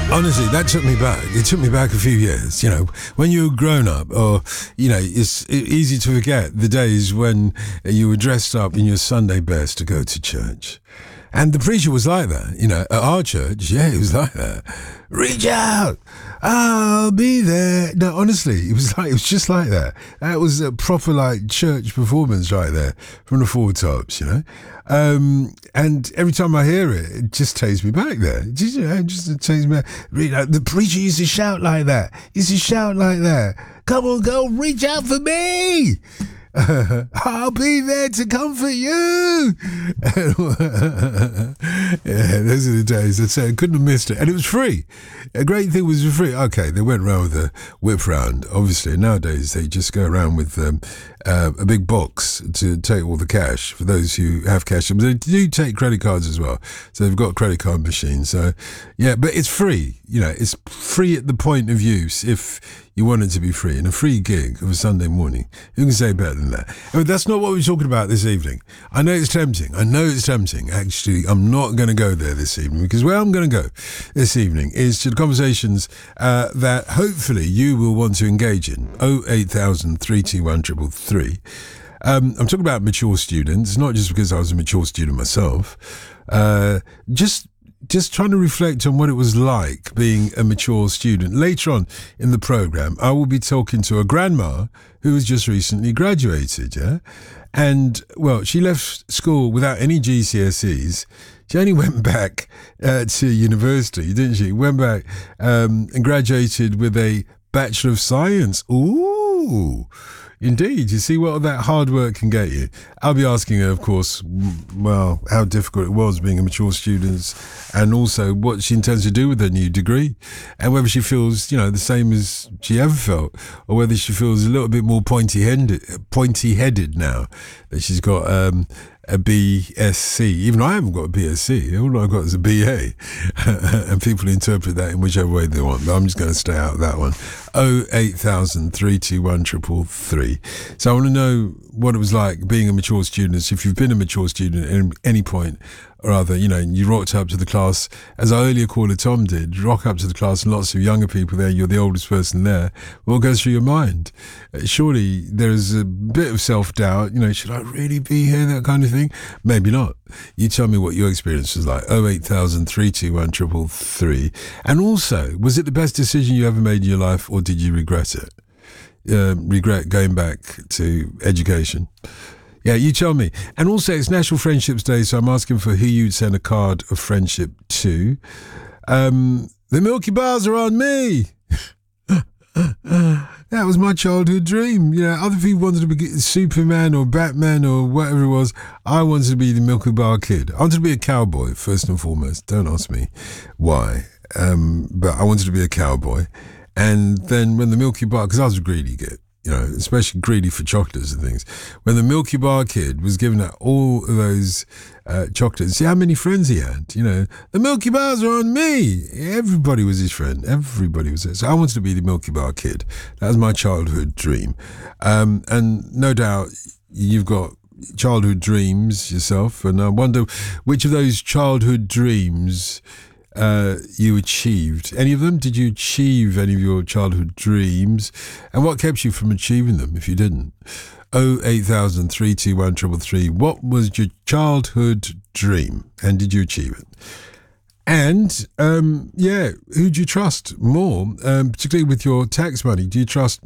Honestly, that took me back. It took me back a few years. You know, when you were grown up, or, you know, it's easy to forget the days when you were dressed up in your Sunday best to go to church. And the preacher was like that, you know, at our church. Yeah, he was like that. Reach out, I'll be there. No, honestly, it was just like that. That was a proper like church performance right there from the Four Tops, you know. And every time I hear it, it just takes me back there. It just takes me back. The preacher used to shout like that. Come on, go, reach out for me. I'll be there to comfort you. Yeah, those are the days. I'd say I couldn't have missed it. And it was free. A great thing was free. Okay, they went around with a whip round, obviously. Nowadays, they just go around with a big box to take all the cash for those who have cash. But they do take credit cards as well. So they've got credit card machines. So, yeah, but it's free. You know, it's free at the point of use if you want it to be free. And a free gig of a Sunday morning, who can say better than that? I mean, that's not what we're talking about this evening. I know it's tempting. Actually, I'm not going to go there this evening, because where I'm going to go this evening is to the conversations that hopefully you will want to engage in. 08000 321 333. I'm talking about mature students, not just because I was a mature student myself. Just trying to reflect on what it was like being a mature student. Later on in the programme, I will be talking to a grandma who has just recently graduated, yeah? And, well, she left school without any GCSEs. She only went back to university, didn't she? Went back and graduated with a Bachelor of Science. Ooh! Indeed, you see what that hard work can get you. I'll be asking her, of course, well, how difficult it was being a mature student, and also what she intends to do with her new degree, and whether she feels, you know, the same as she ever felt, or whether she feels a little bit more pointy-headed now that she's got a BSc. Even I haven't got a BSc. All I've got is a BA. And people interpret that in whichever way they want. But I'm just going to stay out of that one. 08000 321 333. So I want to know what it was like being a mature student. If you've been a mature student at any point or other, you know, you rocked up to the class, as our earlier caller Tom did, rock up to the class and lots of younger people there, you're the oldest person there. What goes through your mind? Surely there's a bit of self-doubt, you know, should I really be here, that kind of thing? Maybe not. You tell me what your experience was like. 08000 321 333. And also, was it the best decision you ever made in your life, or did you regret it? Regret going back to education? Yeah, you tell me. And also, it's National Friendships Day, so I'm asking for who you'd send a card of friendship to. The Milky Bars are on me. That was my childhood dream. You know, other people wanted to be Superman or Batman or whatever it was. I wanted to be the Milky Bar kid. I wanted to be a cowboy, first and foremost. Don't ask me why. But I wanted to be a cowboy. And then when the Milky Bar, because I was a greedy kid, you know, especially greedy for chocolates and things. When the Milky Bar kid was giving out all of those chocolates, see how many friends he had, you know. The Milky Bars are on me. Everybody was his friend. Everybody was there. So I wanted to be the Milky Bar kid. That was my childhood dream. And no doubt you've got childhood dreams yourself. And I wonder which of those childhood dreams you achieved. Any of them? Did you achieve any of your childhood dreams? And what kept you from achieving them if you didn't? 08000 321 333. What was your childhood dream, and did you achieve it? And who do you trust more, particularly with your tax money? Do you trust